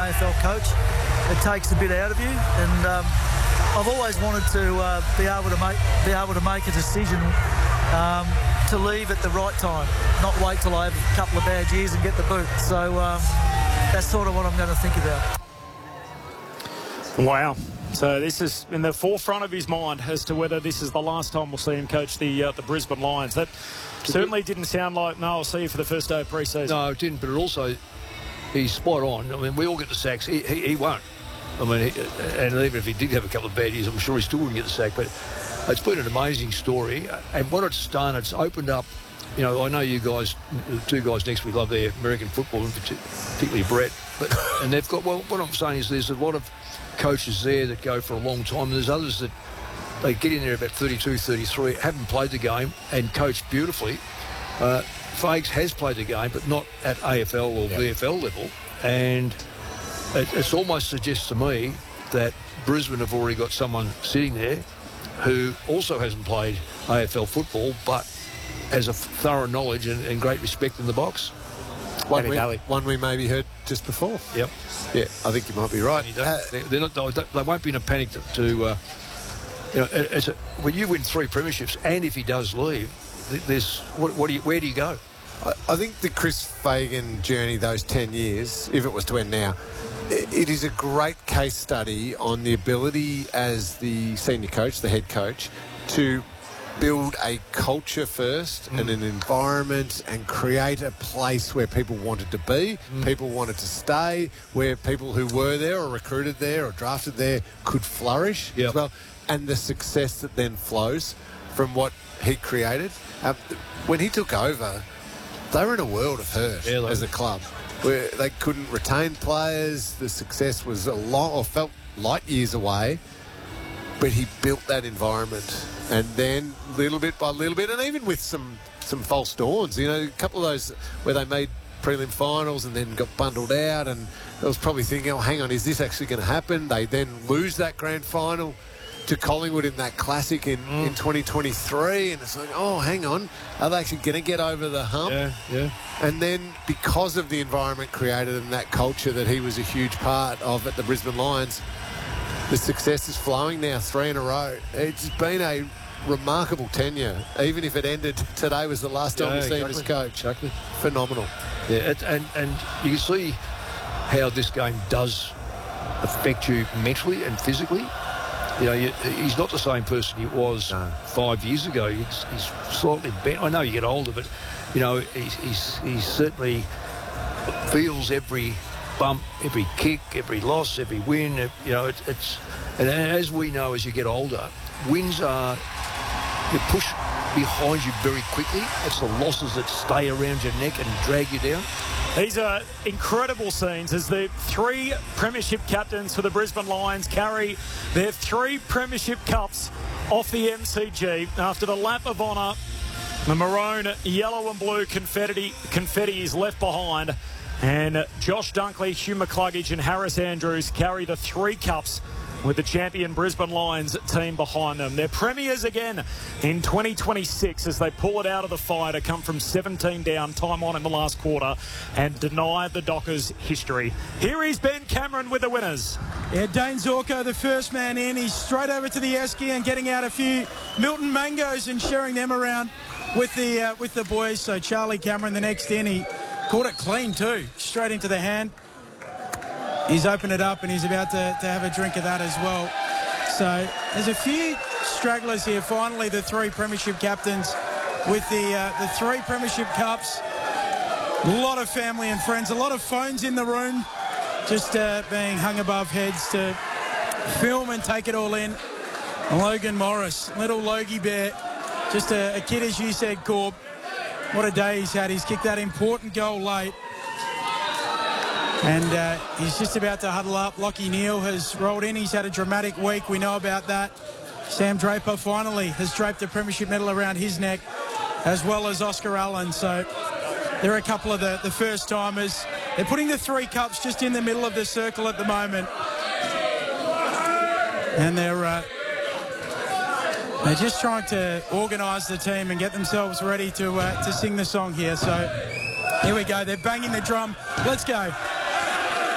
AFL coach. It takes a bit out of you, and I've always wanted to be able to make a decision to leave at the right time, not wait till I have a couple of bad years and get the boot. So that's sort of what I'm going to think about. Wow. So this is in the forefront of his mind as to whether this is the last time we'll see him coach the Brisbane Lions. That certainly didn't sound like, no, I'll see you for the first day of pre-season. No, it didn't, but it also, he's spot on. I mean, we all get the sacks. He won't. I mean, and even if he did have a couple of bad years, I'm sure he still wouldn't get the sack. But it's been an amazing story. And what it's done, it's opened up, you know, I know you guys, the two guys next week love their American football, and particularly Brett. And they've got, well, what I'm saying is there's a lot of coaches there that go for a long time. There's others that they get in there about 32, 33, haven't played the game and coached beautifully. Fages has played the game, but not at AFL or VFL level. And it almost suggests to me that Brisbane have already got someone sitting there who also hasn't played AFL football, but has a thorough knowledge and great respect in the box. One we maybe heard just before. Yep. Yeah, I think you might be right. They won't be in a panic to you know, when you win 3 premierships, and if he does leave, there's where do you go? I think the Chris Fagan journey, those 10 years, if it was to end now, it is a great case study on the ability as the senior coach, the head coach, to build a culture first and an environment and create a place where people wanted to be, people wanted to stay, where people who were there or recruited there or drafted there could flourish as well, and the success that then flows from what he created. When he took over, they were in a world of hurt as a club, where they couldn't retain players. The success was felt light years away, but he built that environment. And then little bit by little bit, and even with some false dawns, you know, a couple of those where they made prelim finals and then got bundled out, and I was probably thinking, oh, hang on, is this actually going to happen? They then lose that grand final to Collingwood in that classic in 2023, and it's like, oh, hang on, are they actually going to get over the hump? Yeah. And then because of the environment created and that culture that he was a huge part of at the Brisbane Lions, the success is flowing now, 3 in a row. It's been a remarkable tenure, even if it ended today was the last time we've seen him as coach. Exactly. Phenomenal. Yeah, and you can see how this game does affect you mentally and physically. You know, he's not the same person he was 5 years ago. He's slightly bent. I know you get older, but, you know, he certainly feels every bump, every kick, every loss, every win. You know, and as we know, as you get older, wins are, you push behind you very quickly. It's the losses that stay around your neck and drag you down. These are incredible scenes as the 3 premiership captains for the Brisbane Lions carry their 3 premiership cups off the MCG after the lap of honour. The maroon, yellow and blue confetti is left behind, and Josh Dunkley, Hugh McCluggage and Harris Andrews carry the 3 cups with the champion Brisbane Lions team behind them. They're premiers again in 2026 as they pull it out of the fire to come from 17 down, time on in the last quarter, and deny the Dockers history. Here is Ben Cameron with the winners. Yeah, Dane Zorko, the first man in. He's straight over to the esky and getting out a few Milton mangoes and sharing them around with the boys. So Charlie Cameron, the next in, he caught it clean too, straight into the hand. He's opened it up and he's about to have a drink of that as well. So there's a few stragglers here. Finally, the 3 premiership captains with the 3 premiership cups. A lot of family and friends, a lot of phones in the room, just being hung above heads to film and take it all in. Logan Morris, little Logie Bear, just a kid, as you said, Corb. What a day he's had. He's kicked that important goal late. And he's just about to huddle up. Lachie Neale has rolled in. He's had a dramatic week. We know about that. Sam Draper finally has draped a premiership medal around his neck, as well as Oscar Allen. So there are a couple of the first-timers. They're putting the 3 cups just in the middle of the circle at the moment. And they're just trying to organise the team and get themselves ready to sing the song here. So here we go. They're banging the drum. Let's go.